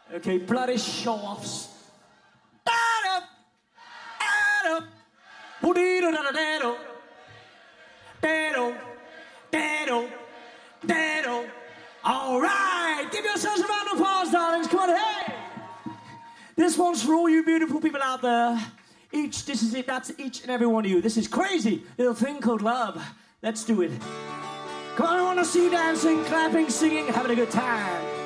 Okay, bloody show-offs. All right, give yourselves a round of applause, darlings. Come on, hey! This one's for all you beautiful people out there. This is it, that's each and every one of you. This is crazy little thing called love. Let's do it. Come on, I want to see you dancing, clapping, singing, having a good time.